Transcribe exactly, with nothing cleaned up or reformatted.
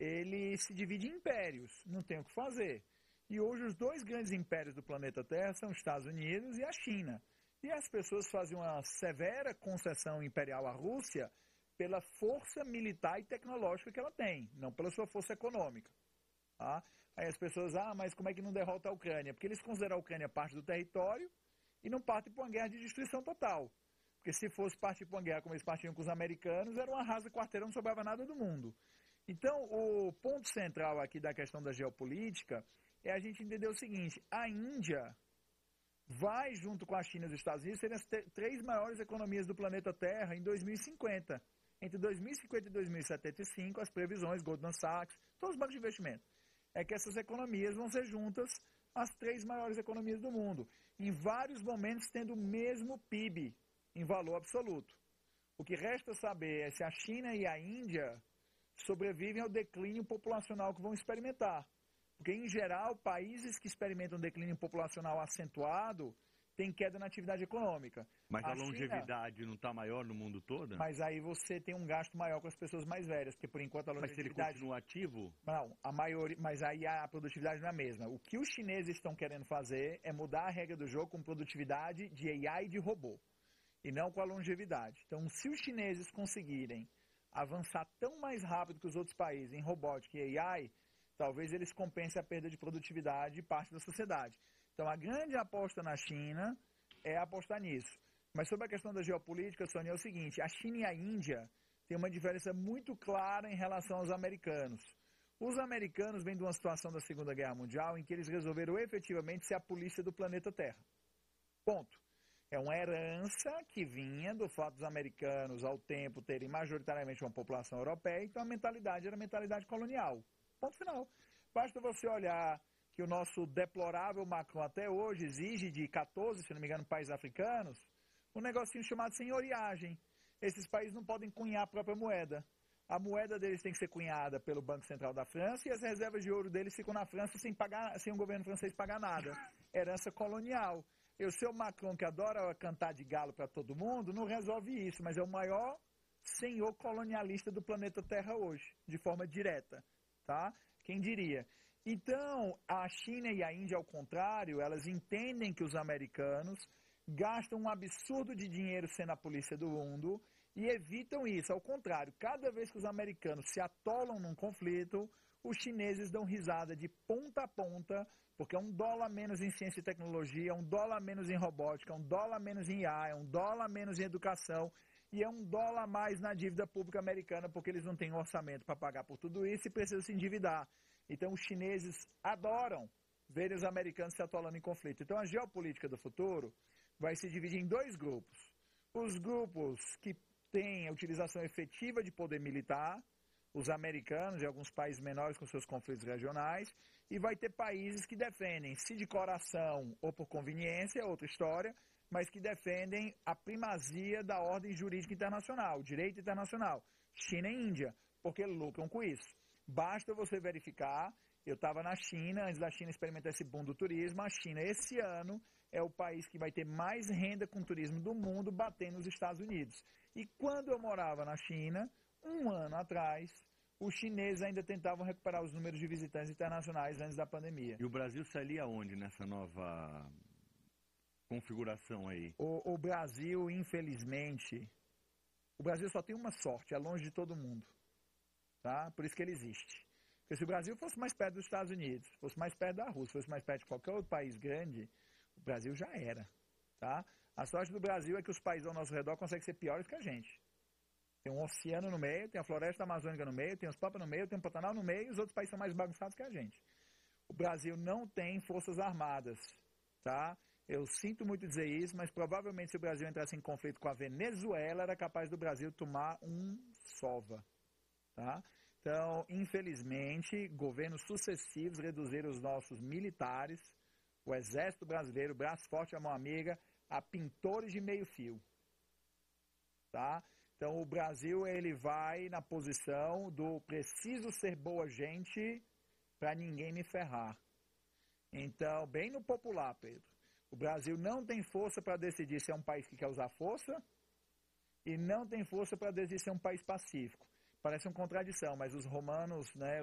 ele se divide em impérios, não tem o que fazer. E hoje os dois grandes impérios do planeta Terra são os Estados Unidos e a China. E as pessoas fazem uma severa concessão imperial à Rússia pela força militar e tecnológica que ela tem, não pela sua força econômica. Tá? Aí as pessoas, ah, mas como é que não derrota a Ucrânia? Porque eles consideram a Ucrânia parte do território e não partem para uma guerra de destruição total. Porque se fosse partir para uma guerra como eles partiam com os americanos, era uma rasa quarteirão, não sobrava nada do mundo. Então, o ponto central aqui da questão da geopolítica é a gente entender o seguinte: a Índia vai, junto com a China e os Estados Unidos, serem as três maiores economias do planeta Terra em dois mil e cinquenta. Entre dois mil e cinquenta e dois mil e setenta e cinco, as previsões, Goldman Sachs, todos os bancos de investimento, é que essas economias vão ser juntas as três maiores economias do mundo, em vários momentos tendo o mesmo P I B em valor absoluto. O que resta saber é se a China e a Índia sobrevivem ao declínio populacional que vão experimentar. Porque, em geral, países que experimentam declínio populacional acentuado têm queda na atividade econômica. Mas a, a longevidade China, não está maior no mundo todo? Mas aí você tem um gasto maior com as pessoas mais velhas, porque, por enquanto, a longevidade... Mas se ele continua ativo? Não, a maioria, mas aí a produtividade não é a mesma. O que os chineses estão querendo fazer é mudar a regra do jogo com produtividade de A I e de robô, e não com a longevidade. Então, se os chineses conseguirem avançar tão mais rápido que os outros países em robótica e A I, talvez eles compensem a perda de produtividade de parte da sociedade. Então, a grande aposta na China é apostar nisso. Mas sobre a questão da geopolítica, Sônia, é o seguinte: a China e a Índia têm uma diferença muito clara em relação aos americanos. Os americanos vêm de uma situação da Segunda Guerra Mundial em que eles resolveram efetivamente ser a polícia do planeta Terra. Ponto. É uma herança que vinha do fato dos americanos, ao tempo, terem majoritariamente uma população europeia, então a mentalidade era a mentalidade colonial. Ponto final. Basta você olhar que o nosso deplorável Macron até hoje exige de quatorze, se não me engano, países africanos, um negocinho chamado senhoriagem. Esses países não podem cunhar a própria moeda. A moeda deles tem que ser cunhada pelo Banco Central da França e as reservas de ouro deles ficam na França sem, pagar, sem o governo francês pagar nada. Herança colonial. E o seu Macron, que adora cantar de galo para todo mundo, não resolve isso, mas é o maior senhor colonialista do planeta Terra hoje, de forma direta. Tá? Quem diria? Então, a China e a Índia, ao contrário, elas entendem que os americanos gastam um absurdo de dinheiro sendo a polícia do mundo e evitam isso. Ao contrário, cada vez que os americanos se atolam num conflito, os chineses dão risada de ponta a ponta, porque é um dólar menos em ciência e tecnologia, um dólar menos em robótica, um dólar menos em A I, é um dólar menos em educação, e é um dólar a mais na dívida pública americana, porque eles não têm orçamento para pagar por tudo isso e precisam se endividar. Então, os chineses adoram ver os americanos se atolando em conflito. Então, a geopolítica do futuro vai se dividir em dois grupos. Os grupos que têm a utilização efetiva de poder militar, os americanos e alguns países menores com seus conflitos regionais, e vai ter países que defendem, se de coração ou por conveniência, é outra história, mas que defendem a primazia da ordem jurídica internacional, direito internacional, China e Índia, porque lucram com isso. Basta você verificar, eu estava na China, antes da China experimentar esse boom do turismo, a China esse ano é o país que vai ter mais renda com turismo do mundo, batendo os Estados Unidos. E quando eu morava na China, um ano atrás, os chineses ainda tentavam recuperar os números de visitantes internacionais antes da pandemia. E o Brasil saía onde nessa nova configuração aí? O, o Brasil, infelizmente, o Brasil só tem uma sorte, é longe de todo mundo. Tá? Por isso que ele existe. Porque se o Brasil fosse mais perto dos Estados Unidos, fosse mais perto da Rússia, fosse mais perto de qualquer outro país grande, o Brasil já era. Tá? A sorte do Brasil é que os países ao nosso redor conseguem ser piores que a gente. Tem um oceano no meio, tem a floresta amazônica no meio, tem os Pampas no meio, tem o Pantanal no meio, e os outros países são mais bagunçados que a gente. O Brasil não tem forças armadas. Tá? Eu sinto muito dizer isso, mas provavelmente se o Brasil entrasse em conflito com a Venezuela, era capaz do Brasil tomar um sova. Tá? Então, infelizmente, governos sucessivos reduziram os nossos militares, o Exército Brasileiro, o braço forte, a mão amiga, a pintores de meio fio. Tá? Então, o Brasil ele vai na posição do preciso ser boa gente para ninguém me ferrar. Então, bem no popular, Pedro, o Brasil não tem força para decidir se é um país que quer usar força e não tem força para decidir se é um país pacífico. Parece uma contradição, mas os romanos, né,